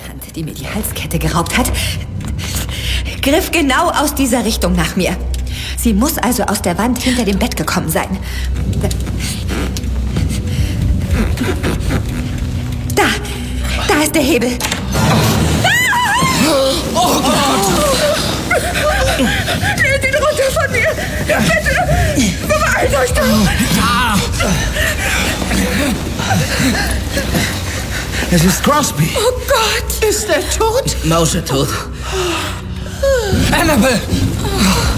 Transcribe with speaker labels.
Speaker 1: Hand, die mir die Halskette geraubt hat, griff genau aus dieser Richtung nach mir. Sie muss also aus der Wand hinter dem Bett gekommen sein. Da ist der Hebel.
Speaker 2: Oh Gott!
Speaker 3: Nehmt ihn runter von mir! Bitte! Beeilt euch doch!
Speaker 2: Ja! Es ist Crosby.
Speaker 3: Oh Gott!
Speaker 4: Ist er tot?
Speaker 5: Mausetot.
Speaker 2: Annabelle!